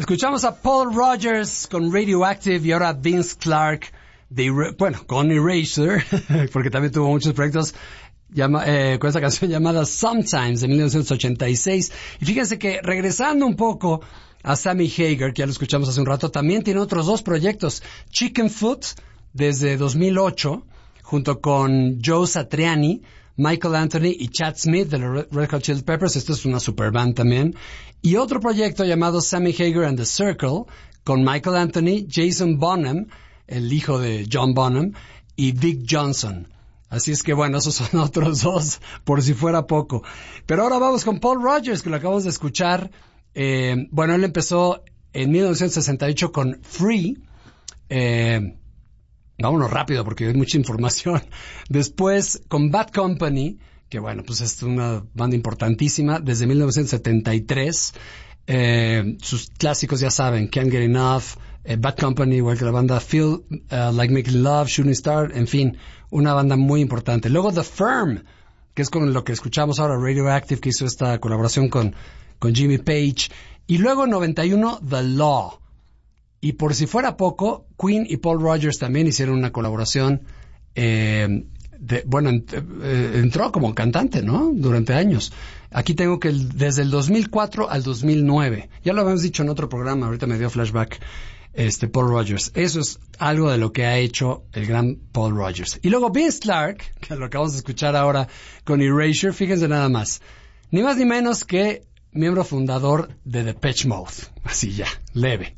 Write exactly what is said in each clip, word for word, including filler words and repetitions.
Escuchamos a Paul Rogers con Radioactive y ahora Vince Clarke, de, bueno, con Erasure, porque también tuvo muchos proyectos, llama, eh, con esta canción llamada Sometimes de mil novecientos ochenta y seis. Y fíjense que regresando un poco a Sammy Hagar, que ya lo escuchamos hace un rato, también tiene otros dos proyectos. Chicken Foot, desde dos mil ocho, junto con Joe Satriani, Michael Anthony y Chad Smith de los Red Hot Chili Peppers. Esto es una super band también. Y otro proyecto llamado Sammy Hagar and the Circle, con Michael Anthony, Jason Bonham, el hijo de John Bonham, y Vic Johnson. Así es que bueno, esos son otros dos, por si fuera poco. Pero ahora vamos con Paul Rogers, que lo acabamos de escuchar. Eh, bueno, él empezó en mil novecientos sesenta y ocho con Free. Eh, vámonos rápido porque hay mucha información. Después con Bad Company, que bueno, pues es una banda importantísima desde mil novecientos setenta y tres. Eh, sus clásicos ya saben, Can't Get Enough, eh, Bad Company, igual que la banda Feel uh, Like Making Love, Shooting Star, en fin, una banda muy importante. Luego The Firm, que es con lo que escuchamos ahora, Radioactive, que hizo esta colaboración con, con Jimmy Page. Y luego en noventa y uno, The Law. Y por si fuera poco, Queen y Paul Rogers también hicieron una colaboración. Eh, de, bueno, ent, eh, entró como cantante, ¿no? Durante años. Aquí tengo que el, desde el dos mil cuatro al dos mil nueve. Ya lo habíamos dicho en otro programa, ahorita me dio flashback, este, Paul Rogers. Eso es algo de lo que ha hecho el gran Paul Rogers. Y luego Vince Clarke, que lo acabamos de escuchar ahora con Erasure, fíjense nada más. Ni más ni menos que miembro fundador de Depeche Mode. Así ya, leve.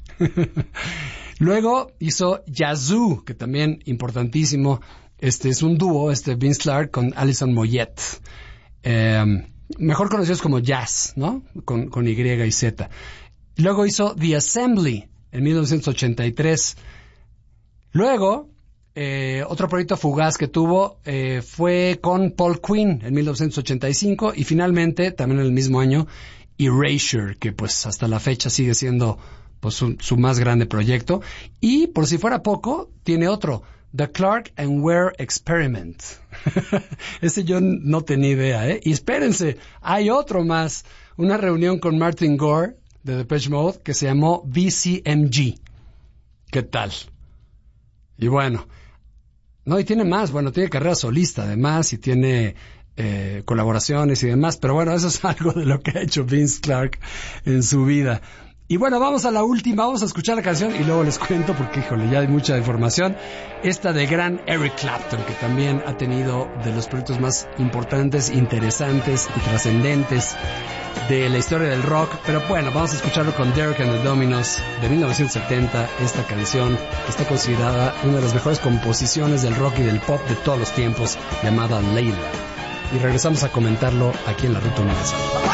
Luego hizo Yazoo, que también importantísimo. Este es un dúo, este Vince Clarke con Alison Moyet. Eh, mejor conocidos como Jazz, ¿no? Con, con Y y Z. Luego hizo The Assembly en mil novecientos ochenta y tres. Luego, eh, otro proyecto fugaz que tuvo eh, fue con Paul Quinn en mil novecientos ochenta y cinco. Y finalmente, también en el mismo año, Erasure, que pues hasta la fecha sigue siendo pues su, su más grande proyecto. Y por si fuera poco, tiene otro, The Clark and Ware Experiment. Ese yo no tenía idea, ¿eh? Y espérense, hay otro más, una reunión con Martin Gore de Depeche Mode que se llamó V C M G. ¿Qué tal? Y bueno, no, y tiene más, bueno, tiene carrera solista además y tiene eh, colaboraciones y demás, pero bueno, eso es algo de lo que ha hecho Vince Clarke en su vida. Y bueno, vamos a la última, vamos a escuchar la canción y luego les cuento porque, híjole, ya hay mucha información. Esta de gran Eric Clapton, que también ha tenido de los proyectos más importantes, interesantes y trascendentes de la historia del rock. Pero bueno, vamos a escucharlo con Derek and the Dominos de mil novecientos setenta. Esta canción está considerada una de las mejores composiciones del rock y del pop de todos los tiempos, llamada Layla. Y regresamos a comentarlo aquí en la Ruta Universal.